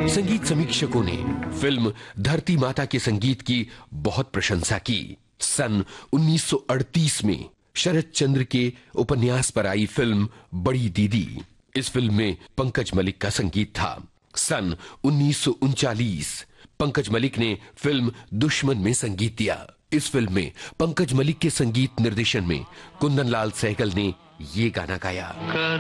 संगीत समीक्षकों ने फिल्म धरती माता के संगीत की बहुत प्रशंसा की। सन 1938 में शरद चंद्र के उपन्यास पर आई फिल्म बड़ी दीदी, इस फिल्म में पंकज मलिक का संगीत था। सन 1939 पंकज मलिक ने फिल्म दुश्मन में संगीत दिया। इस फिल्म में पंकज मलिक के संगीत निर्देशन में कुंदन लाल सहगल ने ये गाना गाया।